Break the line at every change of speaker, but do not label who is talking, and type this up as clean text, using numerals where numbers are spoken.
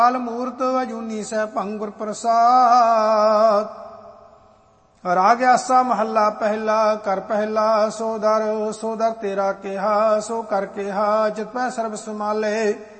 ਕਾਲ ਮੂਰਤ ਅਜੂਨੀ ਸਹਿ ਭੰਗ ਗੁਰ ਪ੍ਰਸਾਦ। ਰਾਗ ਆਸਾ ਮਹੱਲਾ ਪਹਿਲਾ। ਕਰ ਪਹਿਲਾ ਸੋ ਦਰ ਤੇਰਾ ਕਿਹਾ, ਸੋ ਕਰ ਕਿਹਾ ਜਿਤ ਪੈ ਸਰਬ ਸਮਾਲੇ।